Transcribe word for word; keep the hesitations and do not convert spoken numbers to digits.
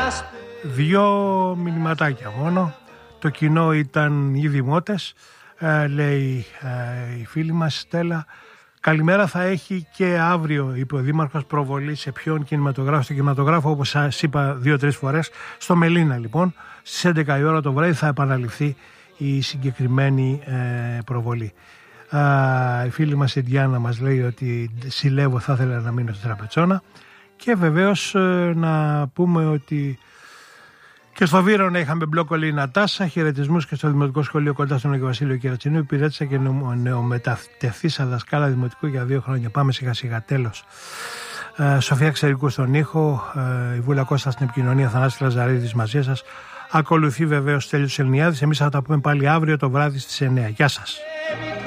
Δύο μηνυματάκια μόνο. Το κοινό ήταν οι δημότες, ε, λέει ε, η φίλη μας Στέλλα. Καλημέρα, θα έχει και αύριο, είπε ο Δήμαρχος, προβολή σε ποιον κινηματογράφο, στο κινηματογράφο, όπως σας είπα δύο-τρεις φορές, στο Μελίνα λοιπόν, στις έντεκα η ώρα το βράδυ θα επαναληφθεί η συγκεκριμένη ε, προβολή. Α, η φίλη μας η Διάννα μας λέει ότι συλλεύω, θα ήθελα να μείνω στο Τραπετσόνα. Και βεβαίως ε, να πούμε ότι και στο Βύρωνα είχαμε μπλόκο Λίνα Τάσα, χαιρετισμούς και στο Δημοτικό Σχολείο κοντά στον Αγιο Βασίλειο Κερατσινού. Υπηρέτησα και νεομεταθήσα δασκάλα δημοτικού για δύο χρόνια. Πάμε σιγά σιγά, τέλος. Ε, Σοφία Ξερικού στον ήχο, ε, η Βούλα Κώστα στην επικοινωνία, Θανάσης Λαζαρίδης μαζί σας. Ακολουθεί βεβαίως Στέλιος Ελληνιάδης. Εμείς θα τα πούμε πάλι αύριο το βράδυ στις εννιά. Γεια σας.